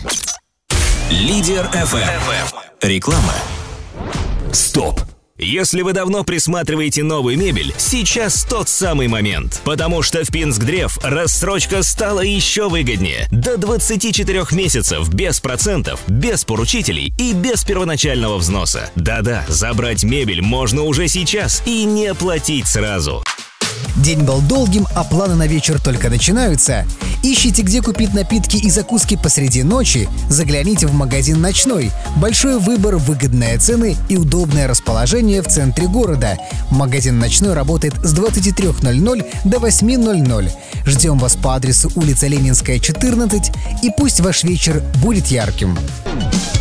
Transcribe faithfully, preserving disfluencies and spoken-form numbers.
Лидер эф эм. Реклама. Стоп! Если вы давно присматриваете новую мебель, сейчас тот самый момент. Потому что в Пинск-Древ рассрочка стала еще выгоднее. До двадцати четырёх месяцев без процентов, без поручителей и без первоначального взноса. Да-да, забрать мебель можно уже сейчас и не платить сразу. День был долгим, а планы на вечер только начинаются. Ищите, где купить напитки и закуски посреди ночи? Загляните в магазин «Ночной». Большой выбор, выгодные цены и удобное расположение в центре города. Магазин «Ночной» работает с двадцати трёх ноль-ноль до восьми ноль-ноль. Ждем вас по адресу улица Ленинская, четырнадцать, и пусть ваш вечер будет ярким.